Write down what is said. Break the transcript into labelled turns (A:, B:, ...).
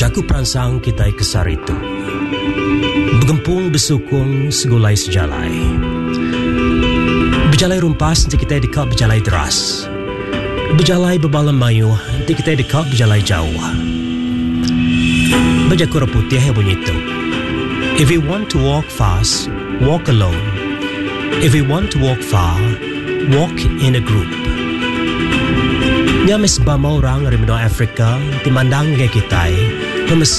A: Jaku peransang kita kesar itu begempung besukung segulai sejalai. Berjalai rumpas nanti kita dekat berjalai deras. Berjalai berbalam mayu nanti kita dekat berjalai jauh. Berjakura putih bunyi itu. If you want to walk fast, walk alone. If you want to walk far, walk in a group. Nya mes bama orang dari benua Afrika timandang ke kita